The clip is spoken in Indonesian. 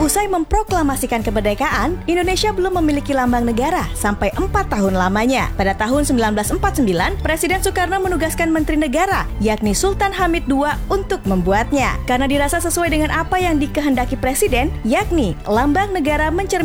Usai memproklamasikan kemerdekaan, Indonesia belum memiliki lambang negara sampai 4 tahun lamanya. Pada tahun 1949, Presiden Soekarno menugaskan Menteri Negara, yakni Sultan Hamid II, untuk membuatnya. Karena dirasa sesuai dengan apa yang dikehendaki Presiden, yakni lambang negara mencerminkan